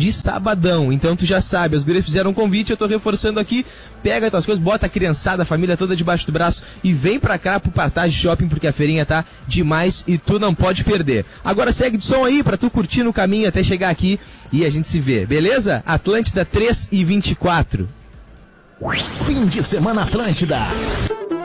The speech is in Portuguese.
de sabadão. Então tu já sabe, as gurias fizeram um convite, eu tô reforçando aqui. Pega as tuas coisas, bota a criançada, a família toda debaixo do braço e vem pra cá pro Partage Shopping, porque a feirinha tá demais e tu não pode perder. Agora segue de som aí pra tu curtir no caminho até chegar aqui e a gente se vê, beleza? Atlântida 3h24. Fim de semana Atlântida.